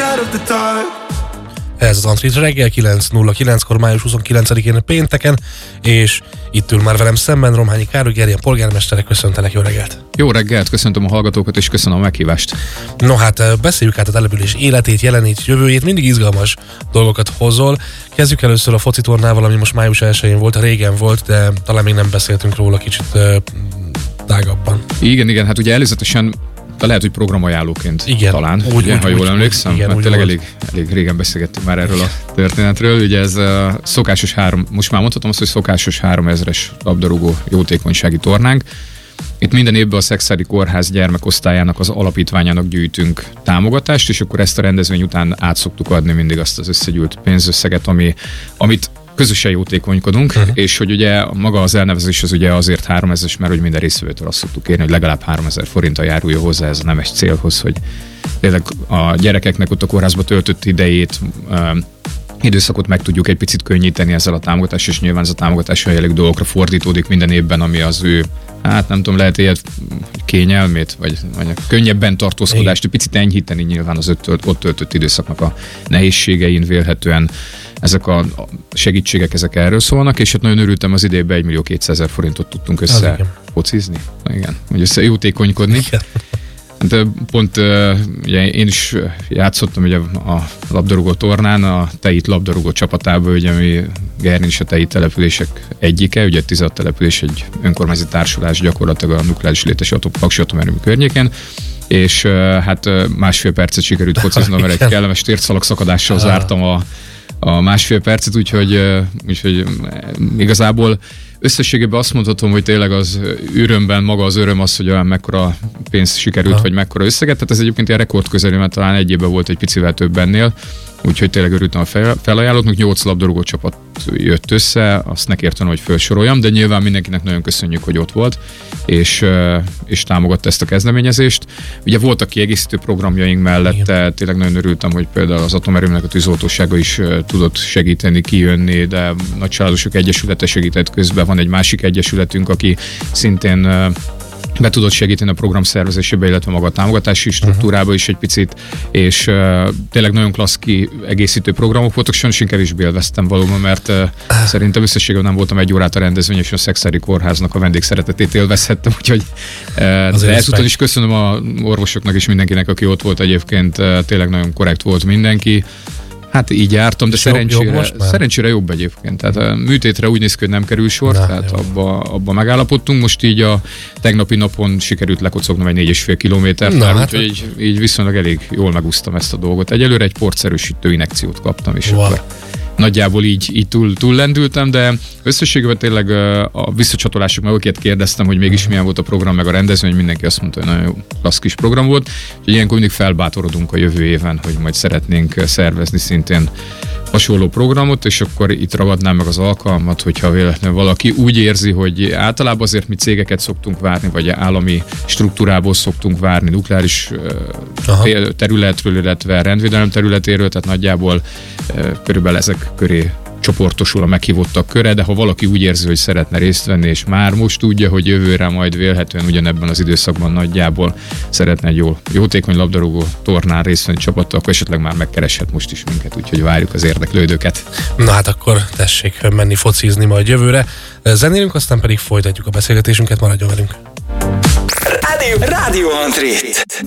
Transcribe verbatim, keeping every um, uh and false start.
out of the dark. Ez az Antrit reggel kilenc nulla kilenckor, május huszonkilencedikén pénteken, és itt ül már velem szemben Romhányi Károly Gerjen polgármestere. Köszöntelek, jó reggelt! Jó reggelt, köszöntöm a hallgatókat, és köszönöm a meghívást. No hát, beszéljük át a település életét, jelenét, jövőjét, mindig izgalmas dolgokat hozol. Kezdjük először a focitornával, ami most május elsején volt, régen volt, de talán még nem beszéltünk róla kicsit uh, tágabban. Igen, igen, hát ugye előzetesen de lehet, hogy programajánlóként igen, talán, úgy, ugye, úgy, ha jól úgy, emlékszem, igen, mert tényleg elég, elég régen beszélgettünk már erről a történetről. Ugye ez a szokásos három, most már mondhatom azt, hogy szokásos háromezres labdarúgó jótékonysági tornánk. Itt minden évben a Szekszádi Kórház gyermekosztályának, az alapítványának gyűjtünk támogatást, és akkor ezt a rendezvény után át szoktuk adni mindig azt az összegyűlt pénzösszeget, ami, amit közösen jótékonykodunk, uh-huh. és hogy ugye maga az elnevezés az ugye azért háromezres, mert hogy minden részvevőtől azt szoktuk kérni, hogy legalább háromezer forinttal járulja hozzá ez a nemes célhoz, hogy tényleg a gyerekeknek ott a kórházba töltött idejét, uh, időszakot meg tudjuk egy picit könnyíteni ezzel a támogatással, és nyilván ez a támogatás olyan jellegű dolgokra fordítódik minden évben, ami az ő, hát nem tudom, lehet ilyet kényelmét, vagy, vagy könnyebben tartózkodást, egy picit enyhíteni nyilván az ott, ott töltött időszaknak a nehézségein vélhetően. Ezek a segítségek, ezek erről szólnak, és hát nagyon örültem, az idejében egy millió kétszázezer forintot tudtunk össze focizni. Igen, hogy össze jótékonykodni. De pont ugye én is játszottam ugye a labdarúgó tornán, a Teit labdarúgó csapatában, ugye, ami Gerni is a Tei települések egyike, ugye tizenhat település, egy önkormányzati társulás gyakorlatilag a nukleáris létesi Paksi atomerőmű környékén, és hát másfél percet sikerült fociznom, mert egy kellemes térdszalag szakadással zártam a a másfél percet, úgyhogy, úgyhogy igazából összességében azt mondhatom, hogy tényleg az örömben maga az öröm az, hogy olyan mekkora pénz sikerült, ha. vagy mekkora összeget. Tehát ez egyébként ilyen rekord közelű, mert talán egy évben volt egy picivel több ennél. Úgyhogy tényleg örültem a felajánlóknak, nyolc labdarúgó csapat jött össze, azt ne kértem, hogy felsoroljam, de nyilván mindenkinek nagyon köszönjük, hogy ott volt, és, és támogatta ezt a kezdeményezést. Ugye voltak kiegészítő programjaink mellette, igen. Tényleg nagyon örültem, hogy például az atomerőmnek a tűzoltósága is tudott segíteni, kijönni, de Nagycsaládosok Egyesülete segített közben, van egy másik egyesületünk, aki szintén be tudott segíteni a program szervezésébe, illetve maga a támogatási struktúrába is egy picit, és uh, tényleg nagyon klassz kiegészítő programok voltak, sajnos én kevésbé élveztem valóban, mert uh, szerintem összességében nem voltam egy órát a rendezvény, és a Szekszádi Kórháznak a vendégszeretetét élvezhettem, úgyhogy uh, de ezúttal is köszönöm a orvosoknak és mindenkinek, aki ott volt egyébként, uh, tényleg nagyon korrekt volt mindenki. Hát így jártam, de szerencsére jobb, szerencsére jobb egyébként. Tehát a műtétre úgy néz ki, hogy nem kerül sor, Na, tehát abba, abba megállapodtunk. Most így a tegnapi napon sikerült lekocognom egy négy és fél kilométert, hát úgyhogy így, így viszonylag elég jól megúsztam ezt a dolgot. Egyelőre egy porszerűsítő injekciót kaptam, és wow. akkor nagyjából így, így túl, túl lendültem, de összességében tényleg a visszacsatolások, meg akiket kérdeztem, hogy mégis milyen volt a program, meg a rendezvény, mindenki azt mondta, hogy nagyon jó, klassz kis program volt. Úgyhogy ilyenkor mindig felbátorodunk a jövő éven, hogy majd szeretnénk szervezni szintén hasonló programot, és akkor itt ragadnám meg az alkalmat, hogyha véletlenül valaki úgy érzi, hogy általában azért mi cégeket szoktunk várni, vagy állami struktúrából szoktunk várni, nukleáris Aha. területről, illetve rendvédelem területéről, tehát nagyjából körülbelül ezek köré csoportosul a meghívottak köre, de ha valaki úgy érzi, hogy szeretne részt venni, és már most tudja, hogy jövőre majd vélhetően ugyanebben az időszakban nagyjából szeretne egy jó, jótékony labdarúgó tornán részt venni csapattal, akkor esetleg már megkereshet most is minket, úgyhogy várjuk az érdeklődőket. Na hát akkor tessék menni focizni majd jövőre. Zenélünk, aztán pedig folytatjuk a beszélgetésünket, maradjon velünk. Rádió, Rádió Antrit.